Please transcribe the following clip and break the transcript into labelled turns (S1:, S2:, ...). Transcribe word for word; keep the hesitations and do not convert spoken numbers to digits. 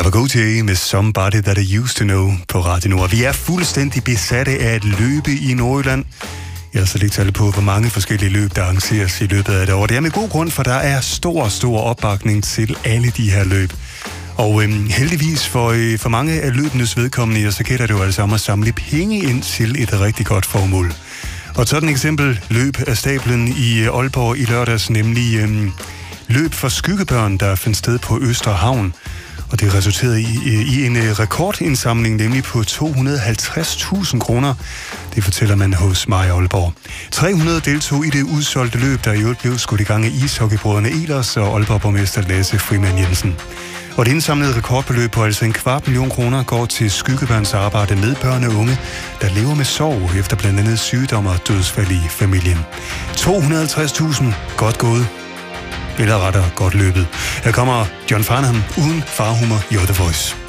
S1: Der var God Day med Somebody That I Used To Know på Radio Nord. Vi er fuldstændig besatte af at løbe i Nordjylland. Jeg har så lidt tal på, hvor mange forskellige løb, der arrangeres i løbet af et år. Det er med god grund, for der er stor, stor opbakning til alle de her løb. Og øhm, heldigvis for, øh, for mange af løbenes vedkommende, så gælder det jo altså om at samle penge ind til et rigtig godt formål. Og sådan et eksempel løb af stablen i Aalborg i lørdags, nemlig øhm, løb for skyggebørn, der fandt sted på Østerhavn. Og det resulterede i, i en rekordindsamling, nemlig på to hundrede og halvtreds tusind kroner. Det fortæller man hos mig i Aalborg. tre hundrede deltog i det udsolgte løb, der i øvrigt blev skudt i gang af ishockeybrødrene Elers og Aalborg-borgmester Lasse Frimann Jensen. Og det indsamlede rekordbeløb på altså en kvart million kroner går til skyggebørns arbejde med børn og unge, der lever med sorg efter blandt andet sygdom og dødsfald i familien. to hundrede og halvtreds tusind. Godt gået. Eller rettere godt løbet. Her kommer John Farnham uden farhumor, You're the Voice.